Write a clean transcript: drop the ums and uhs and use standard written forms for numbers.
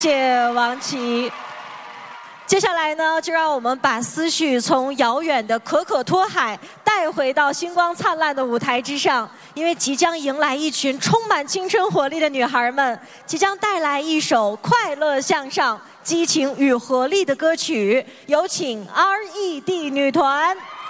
谢谢王琦。接下来呢，就让我们把思绪从遥远的可可托海带回到星光灿烂的舞台之上，因为即将迎来一群充满青春活力的女孩们，即将带来一首快乐向上、激情与活力的歌曲，有请 RED 女团。